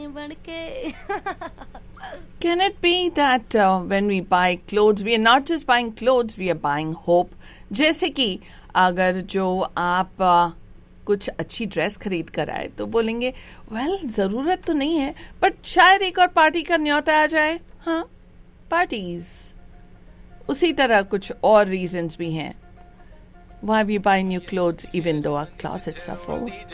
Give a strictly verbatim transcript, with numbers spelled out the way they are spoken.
बन के Can it be that uh, when we buy clothes, we are not just buying clothes, we are buying hope? जैसे कि अगर जो आप uh, कुछ अच्छी ड्रेस खरीद कर आए तो बोलेंगे वेल well, ज़रूरत तो नहीं है बट शायद एक और पार्टी का न्योता आ जाए. हाँ, पार्टीज. उसी तरह कुछ और रीजंस भी हैं why we buy new clothes even though our closets are full.